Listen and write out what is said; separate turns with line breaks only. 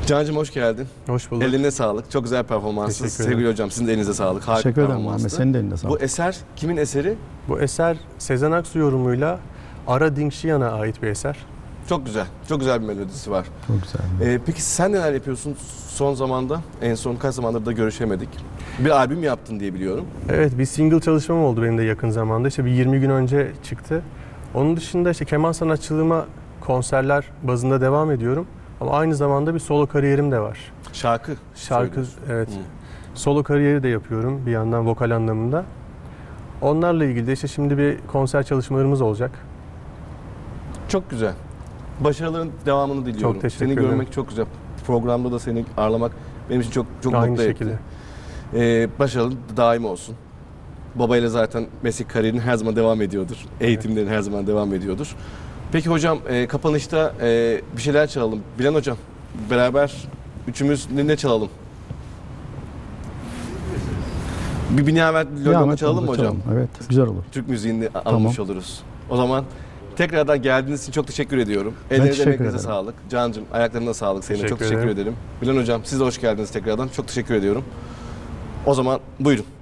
Cancığım hoş geldin.
Hoş bulduk.
Eline sağlık. Çok güzel performanssız.
Teşekkür ederim.
Sevgili hocam sizin de elinize sağlık. Harika
Teşekkür ederim
performanstı.
Muhammed. Senin de eline sağlık.
Bu eser kimin eseri?
Bu eser Sezen Aksu yorumuyla Ara Dingşiyan'a ait bir eser.
Çok güzel. Çok güzel bir melodisi var.
Çok güzel.
Peki sen neler yapıyorsun son zamanda? En son kaç zamandır da görüşemedik. Bir albüm yaptın diye biliyorum.
Evet, bir single çalışmam oldu benim de yakın zamanda. İşte bir 20 gün önce çıktı. Onun dışında işte keman sanatçılığıma konserler bazında devam ediyorum. Ama aynı zamanda bir solo kariyerim de var.
Şarkı söylüyorsun.
Evet.
Hı.
Solo kariyeri de yapıyorum bir yandan vokal anlamında. Onlarla ilgili de işte şimdi bir konser çalışmalarımız olacak.
Çok güzel. Başarıların devamını diliyorum.
Çok teşekkür
Seni
ederim.
görmek çok güzel. Programda da seni ağırlamak benim için çok
Aynı
mutlu
şekilde.
etti. Başarılı daim olsun. Babayla zaten meslek kariyerin her zaman devam ediyordur. Eğitimlerin her zaman devam ediyordur. Peki hocam kapanışta bir şeyler çalalım. Bilen hocam beraber üçümüz ne çalalım? Bir Biniamet Lolon'u çalalım mı hocam?
Evet, güzel olur.
Türk müziğini almış oluruz. O zaman tekrardan geldiğiniz için çok teşekkür ediyorum. Ellerinize
teşekkür
emeğinize
ederim.
sağlık. Cancığım ayaklarına sağlık. Seninle çok
Teşekkür
teşekkür
ederim.
ederim. Bilen hocam siz de hoş geldiniz tekrardan. Çok teşekkür ediyorum. O zaman buyurun.